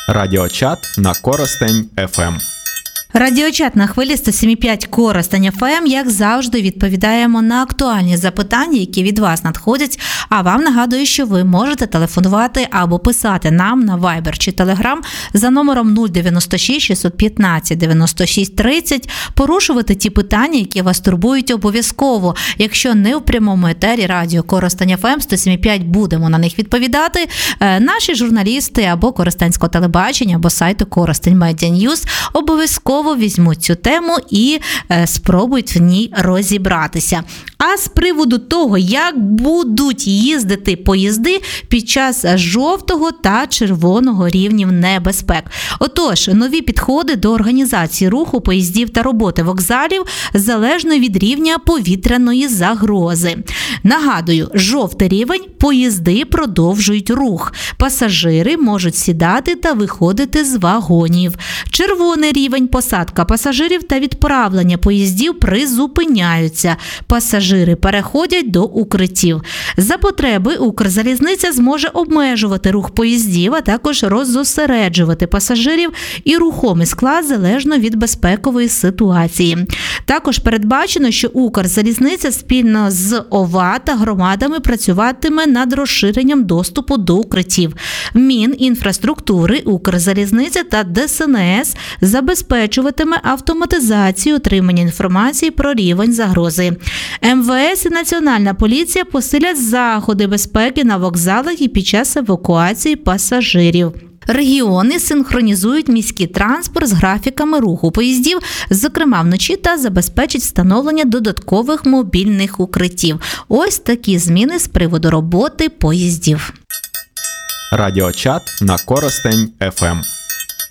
Радіочат на Коростень ФМ. Радіочат на хвилі 107,5 Коростень ФМ, як завжди, відповідаємо на актуальні запитання, які від вас надходять. А вам нагадую, що ви можете телефонувати або писати нам на Viber чи Telegram за номером 096 615 96 30, порушувати ті питання, які вас турбують обов'язково. Якщо не в прямому етері радіо Коростень ФМ 107,5 будемо на них відповідати, наші журналісти або Коростенського телебачення, або сайту Коростень Медіа Ньюс обов'язково візьмуть цю тему і спробують в ній розібратися. А з приводу того, як будуть їздити поїзди під час жовтого та червоного рівнів небезпек. Отож, нові підходи до організації руху поїздів та роботи вокзалів залежно від рівня повітряної загрози. Нагадую, жовтий рівень – поїзди продовжують рух. Пасажири можуть сідати та виходити з вагонів. Червоний рівень – посадка пасажирів та відправлення поїздів призупиняються. Пасажири переходять до укриттів. За потреби Укрзалізниця зможе обмежувати рух поїздів, а також роззосереджувати пасажирів і рухомий склад залежно від безпекової ситуації. Також передбачено, що Укрзалізниця спільно з ОВА та громадами працюватиме над розширенням доступу до укриттів. Мінінфраструктури, Укрзалізниця та ДСНС забезпечуватиме автоматизацію отримання інформації про рівень загрози. МВС і Національна поліція посилять заходи безпеки на вокзалах і під час евакуації пасажирів. Регіони синхронізують міський транспорт з графіками руху поїздів, зокрема вночі, та забезпечать встановлення додаткових мобільних укриттів. Ось такі зміни з приводу роботи поїздів. Радіочат на Коростень ФМ.